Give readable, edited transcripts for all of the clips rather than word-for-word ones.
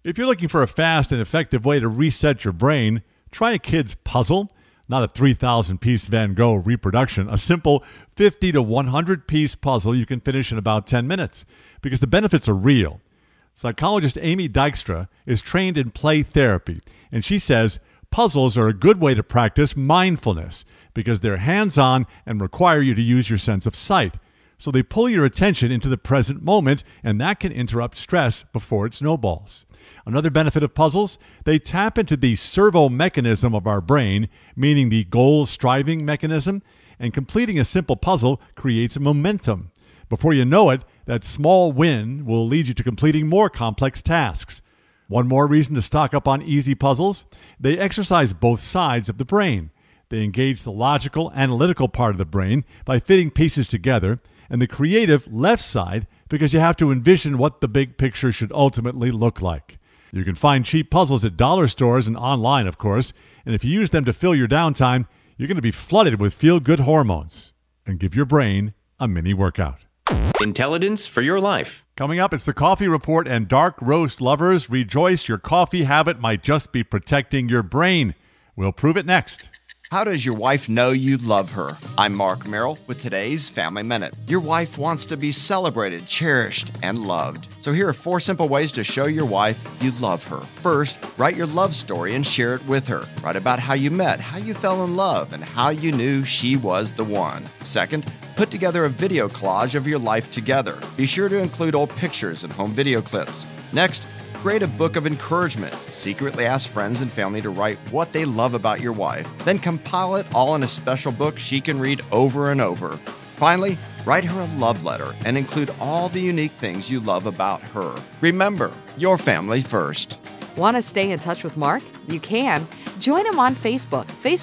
If you're looking for a fast and effective way to reset your brain, try a kid's puzzle, not a 3,000-piece Van Gogh reproduction. A simple 50 to 100-piece puzzle you can finish in about 10 minutes because the benefits are real. Psychologist Amy Dykstra is trained in play therapy, and she says puzzles are a good way to practice mindfulness because they're hands-on and require you to use your sense of sight. So they pull your attention into the present moment, and that can interrupt stress before it snowballs. Another benefit of puzzles, they tap into the servo mechanism of our brain, meaning the goal-striving mechanism, and completing a simple puzzle creates momentum. Before you know it, that small win will lead you to completing more complex tasks. One more reason to stock up on easy puzzles, they exercise both sides of the brain. They engage the logical, analytical part of the brain by fitting pieces together, and the creative left side because you have to envision what the big picture should ultimately look like. You can find cheap puzzles at dollar stores and online, of course, and if you use them to fill your downtime, you're going to be flooded with feel-good hormones and give your brain a mini workout. Intelligence for your life. Coming up, it's the Coffee Report, and dark roast lovers, rejoice, your coffee habit might just be protecting your brain. We'll prove it next. How does your wife know you love her? I'm Mark Merrill with today's Family Minute. Your wife wants to be celebrated, cherished, and loved. So here are 4 simple ways to show your wife you love her. First, write your love story and share it with her. Write about how you met, how you fell in love, and how you knew she was the one. Second, put together a video collage of your life together. Be sure to include old pictures and home video clips. Next, create a book of encouragement. Secretly ask friends and family to write what they love about your wife. Then compile it all in a special book she can read over and over. Finally, write her a love letter and include all the unique things you love about her. Remember, your family first. Want to stay in touch with Mark? You can. Join him on Facebook,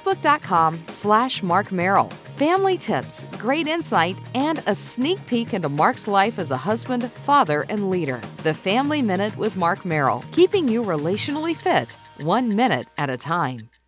facebook.com/Mark Merrill. Family tips, great insight, and a sneak peek into Mark's life as a husband, father, and leader. The Family Minute with Mark Merrill, keeping you relationally fit, 1 minute at a time.